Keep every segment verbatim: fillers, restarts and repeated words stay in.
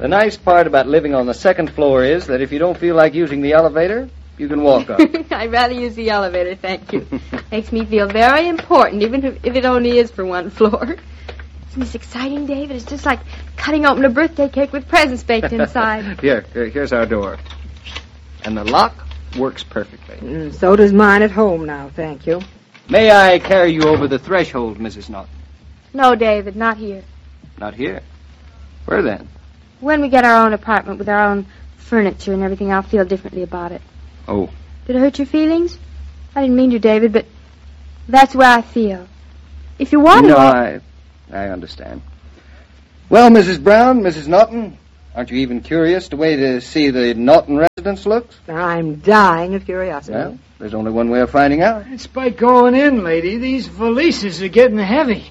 The nice part about living on the second floor is that if you don't feel like using the elevator, you can walk up. I'd rather use the elevator, thank you. Makes me feel very important, even if, if it only is for one floor. Isn't this exciting, David? It's just like cutting open a birthday cake with presents baked inside. Here, here's our door. And the lock works perfectly. Mm, so does mine at home now, thank you. May I carry you over the threshold, Missus Norton? No, David, not here. Not here? Where then? When we get our own apartment with our own furniture and everything, I'll feel differently about it. Oh. Did it hurt your feelings? I didn't mean to, David, but that's where I feel. If you want no, to... No, I, I understand. Well, Missus Brown, Missus Norton, aren't you even curious the way to see the Norton residence looks? I'm dying of curiosity. Well, there's only one way of finding out. It's by going in, lady. These valises are getting heavy.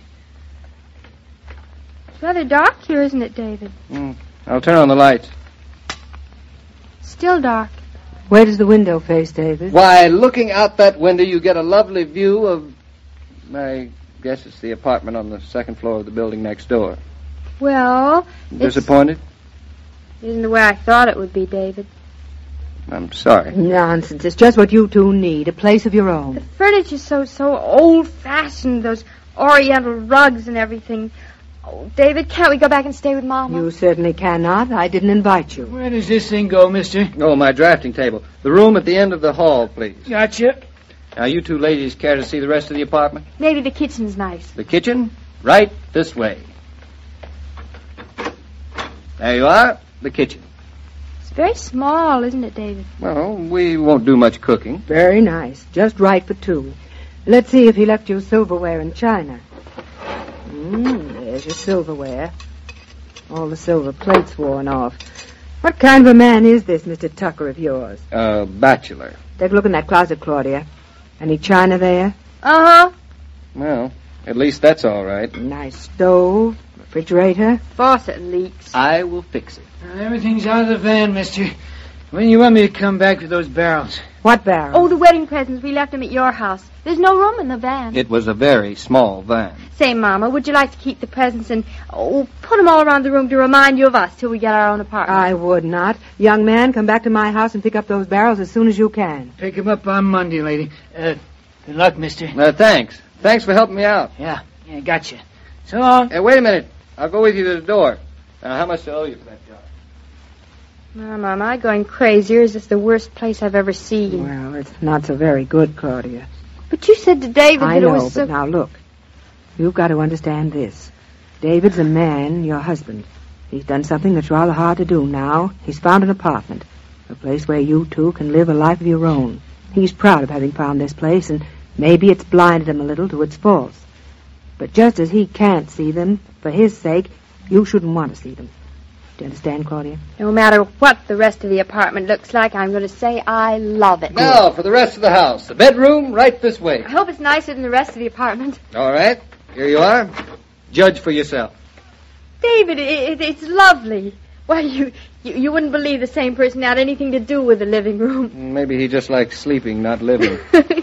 It's rather dark here, isn't it, David? Mm. I'll turn on the lights. Still dark. Where does the window face, David? Why, looking out that window, you get a lovely view of, I guess it's the apartment on the second floor of the building next door. Well, Disappointed? It isn't the way I thought it would be, David. I'm sorry. Nonsense. It's just what you two need, a place of your own. The furniture's so, so old-fashioned, those oriental rugs and everything. Oh, David, can't we go back and stay with Mama? You certainly cannot. I didn't invite you. Where does this thing go, mister? Oh, my drafting table. The room at the end of the hall, please. Gotcha. Now, you two ladies care to see the rest of the apartment? Maybe the kitchen's nice. The kitchen? Right this way. There you are, the kitchen. It's very small, isn't it, David? Well, we won't do much cooking. Very nice. Just right for two. Let's see if he left you silverware in China. Mm, there's your silverware. All the silver plates worn off. What kind of a man is this Mister Tucker of yours? Uh, bachelor. Take a look in that closet, Claudia. Any china there? Uh-huh. Well, at least that's all right. Nice stove, refrigerator. Faucet leaks. I will fix it. Uh, everything's out of the van, mister. When you want me to come back with those barrels? What barrels? Oh, the wedding presents. We left them at your house. There's no room in the van. It was a very small van. Say, Mama, would you like to keep the presents and oh, put them all around the room to remind you of us till we get our own apartment? I would not. Young man, come back to my house and pick up those barrels as soon as you can. Pick 'em up on Monday, lady. Uh, good luck, mister. Uh, thanks. Thanks for helping me out. Yeah, yeah, gotcha. So long. Hey, wait a minute. I'll go with you to the door. Now, how much do I owe you for that job? Mama, am I going crazy, or is this the worst place I've ever seen? Well, it's not so very good, Claudia. But you said to David I that know, it was so... but now look. You've got to understand this. David's a man, your husband. He's done something that's rather hard to do now. He's found an apartment, a place where you two can live a life of your own. He's proud of having found this place, and maybe it's blinded him a little to its faults. But just as he can't see them, for his sake, you shouldn't want to see them. Do you understand, Claudia? No matter what the rest of the apartment looks like, I'm going to say I love it. Now, for the rest of the house. The bedroom, right this way. I hope it's nicer than the rest of the apartment. All right. Here you are. Judge for yourself. David, it, it, it's lovely. Why, you, you you wouldn't believe the same person had anything to do with the living room. Maybe he just likes sleeping, not living.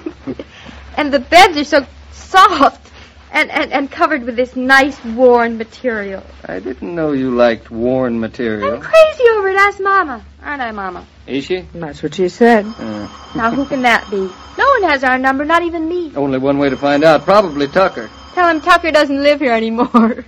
And the beds are so soft. And, and and covered with this nice worn material. I didn't know you liked worn material. I'm crazy over it. Ask Mama. Aren't I, Mama? Is she? That's what she said. Uh, Now, who can that be? No one has our number, not even me. only one way to find out. Probably Tucker. Tell him Tucker doesn't live here anymore.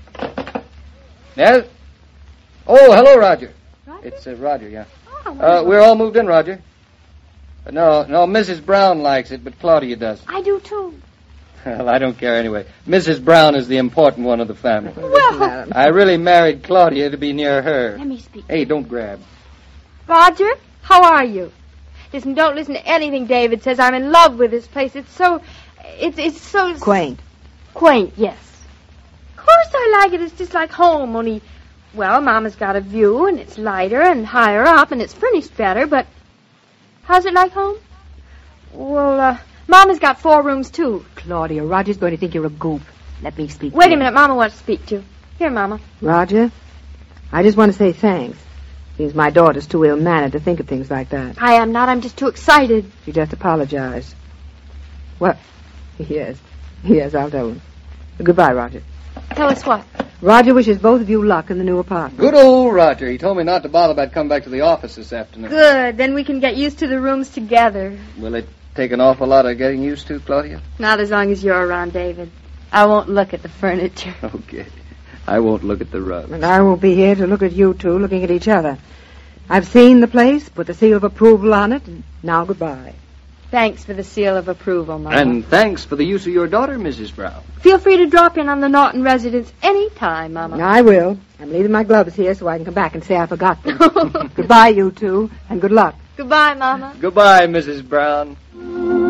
Yes? Oh, hello, Roger. Roger? It's uh, Roger, yeah. Oh, Uh, we're all moved in, Roger. Uh, no, no, Missus Brown likes it, but Claudia doesn't. I do, too. Well, I don't care anyway. Missus Brown is the important one of the family. Well, I really married Claudia to be near her. let me speak. Hey, don't grab. Roger, how are you? Listen, don't listen to anything David says. I'm in love with this place. It's so... It's, it's so... Quaint. Quaint, yes. Of course I like it. It's just like home, only... Well, Mama's got a view, and it's lighter and higher up, and it's furnished better, but... How's it like home? Well, uh... Mama's got four rooms, too. Claudia, Roger's going to think you're a goop. Let me speak Wait to a him. minute. Mama wants to speak to you. Here, Mama. Roger, I just want to say thanks. Seems my daughter's too ill-mannered to think of things like that. I am not. I'm just too excited. She just apologized. What? Yes. Yes, I'll tell him. Goodbye, Roger. Tell us what? Roger wishes both of you luck in the new apartment. Good old Roger. He told me not to bother about coming back to the office this afternoon. Good. Then we can get used to the rooms together. Will it take an awful lot of getting used to, Claudia? Not as long as you're around, David. I won't look at the furniture. Okay. I won't look at the rug. And I won't be here to look at you two looking at each other. I've seen the place, put the seal of approval on it, and now goodbye. Thanks for the seal of approval, Mama. And thanks for the use of your daughter, Missus Brown. Feel free to drop in on the Norton residence any time, Mama. I will. I'm leaving my gloves here so I can come back and say I forgot them. Goodbye, you two, and good luck. Goodbye, Mama. Goodbye, Missus Brown.